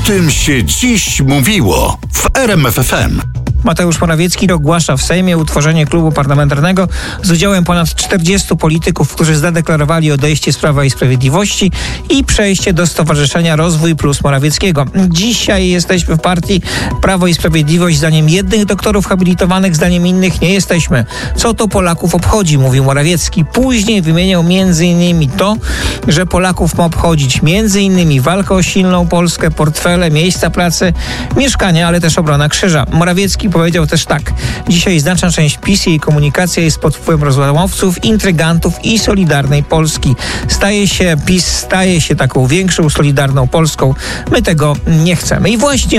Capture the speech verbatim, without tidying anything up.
tym się dziś mówiło w R M F F M. Mateusz Morawiecki ogłasza w Sejmie utworzenie klubu parlamentarnego z udziałem ponad czterdziestu polityków, którzy zadeklarowali odejście z Prawa i Sprawiedliwości i przejście do Stowarzyszenia Rozwój Plus Morawieckiego. Dzisiaj jesteśmy w partii Prawo i Sprawiedliwość. Zdaniem jednych doktorów habilitowanych, zdaniem innych nie jesteśmy. Co to Polaków obchodzi, mówił Morawiecki. Później wymieniał między innymi to, że Polaków ma obchodzić między innymi walka o silną Polskę, portfele, miejsca pracy, mieszkania, ale też obrona krzyża. Morawiecki powiedział też tak. Dzisiaj znaczna część PiS i jej komunikacja jest pod wpływem rozłamowców, intrygantów i Solidarnej Polski. Staje się, PiS staje się taką większą, solidarną Polską. My tego nie chcemy. I właśnie